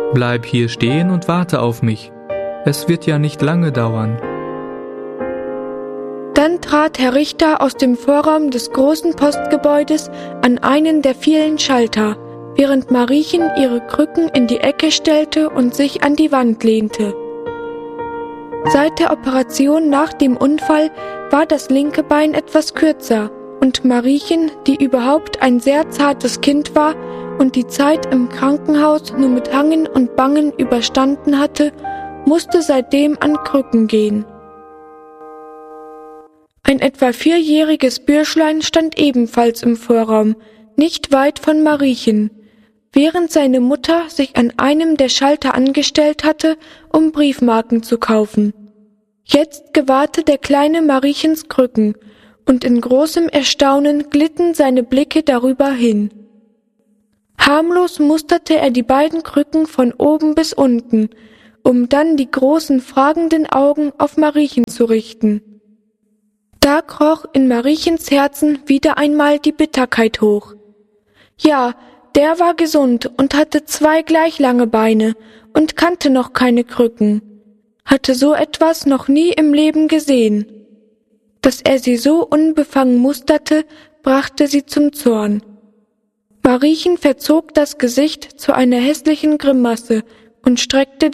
Bleib hier stehen und warte auf mich. Es wird ja nicht lange dauern. Dann trat Herr Richter aus dem Vorraum des großen Postgebäudes an einen der vielen Schalter, während Mariechen ihre Krücken in die Ecke stellte und sich an die Wand lehnte. Seit der Operation nach dem Unfall war das linke Bein etwas kürzer und Mariechen, die überhaupt ein sehr zartes Kind war und die Zeit im Krankenhaus nur mit Hangen und Bangen überstanden hatte, musste seitdem an Krücken gehen. Ein etwa 4-jähriges Bürschlein stand ebenfalls im Vorraum, nicht weit von Mariechen, während seine Mutter sich an einem der Schalter angestellt hatte, um Briefmarken zu kaufen. Jetzt gewahrte der kleine Mariechens Krücken, und in großem Erstaunen glitten seine Blicke darüber hin. Harmlos musterte er die beiden Krücken von oben bis unten, um dann die großen fragenden Augen auf Mariechen zu richten. Da kroch in Mariechens Herzen wieder einmal die Bitterkeit hoch. Ja, der war gesund und hatte 2 gleich lange Beine und kannte noch keine Krücken, hatte so etwas noch nie im Leben gesehen. Dass er sie so unbefangen musterte, brachte sie zum Zorn. Mariechen verzog das Gesicht zu einer hässlichen Grimasse und streckte